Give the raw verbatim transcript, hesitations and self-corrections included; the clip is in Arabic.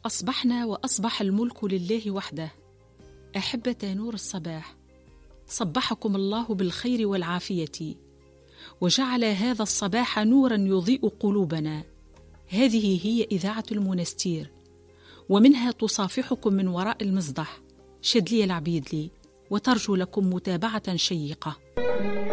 أصبحنا وأصبح الملك لله وحده. أحبة نور الصباح، صبحكم الله بالخير والعافية، وجعل هذا الصباح نورا يضيء قلوبنا. هذه هي إذاعة المنستير، ومنها تصافحكم من وراء المصدح شدلي العبيدلي، وترجو لكم متابعة شيقة.